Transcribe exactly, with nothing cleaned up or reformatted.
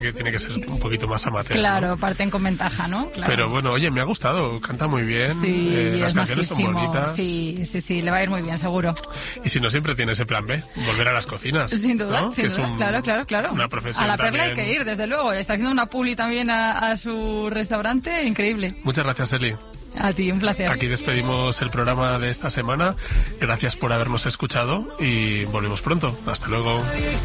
que tiene que ser un poquito más amateur. Claro, ¿no? parten con ventaja, ¿no? Claro. Pero bueno, oye, me ha gustado, canta muy bien, sí, eh, las es canciones son majísimo. bonitas. Sí, sí, sí, le va a ir muy bien, seguro. Y si no, siempre tiene ese plan B, volver a las cocinas. Sin duda, ¿no? sin Que duda, es un, claro, claro, claro. Una profesión a la Perla también. hay que ir, desde luego. Está haciendo una publi también a, a su restaurante, increíble. Muchas gracias, Eli. A ti, un placer. Aquí despedimos el programa de esta semana. Gracias por habernos escuchado y volvemos pronto. Hasta luego.